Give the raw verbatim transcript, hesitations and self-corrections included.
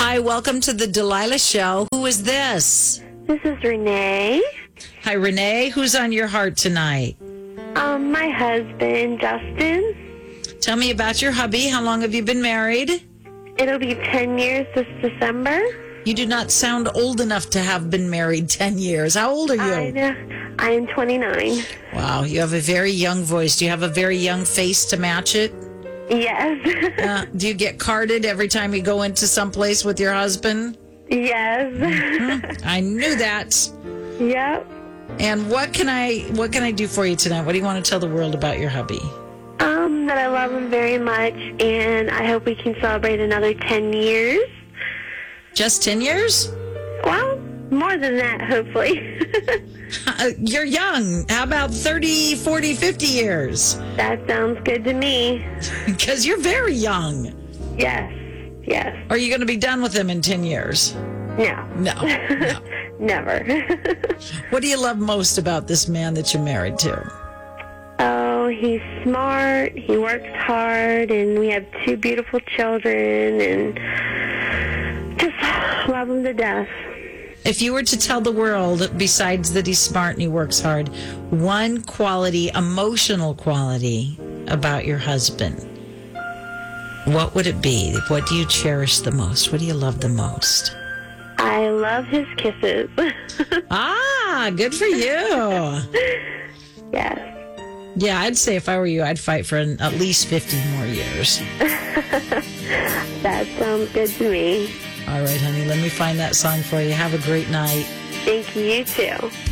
Hi, welcome to the Delilah Show. Who is this? This is Renee. Hi, Renee. Who's on your heart tonight? Um, my husband, Justin. Tell me about your hubby. How long have you been married? It'll be ten years this December. You do not sound old enough to have been married ten years. How old are you? I know. I am twenty-nine. Wow, you have a very young voice. Do you have a very young face to match it? Yes. Uh, do you get carded every time you go into someplace with your husband? Yes. Mm-hmm. I knew that. Yep. And what can I what can I do for you tonight? What do you want to tell the world about your hubby? Um, that I love him very much, and I hope we can celebrate another ten years. Just ten years? Well, more than that, hopefully. Uh, you're young. How about thirty, forty, fifty years? That sounds good to me. Because you're very young. Yes. Yes. Are you going to be done with him in ten years? No. No. no. Never. What do you love most about this man that you're married to? Oh, he's smart, he works hard, and we have two beautiful children, and just love him to death. If you were to tell the world, besides that he's smart and he works hard, one quality, emotional quality about your husband, what would it be? What do you cherish the most? What do you love the most? I love his kisses. Ah, good for you. Yes. Yeah, I'd say if I were you, I'd fight for an, at least fifty more years. That sounds good to me. All right, honey, let me find that song for you. Have a great night. Thank you, you too.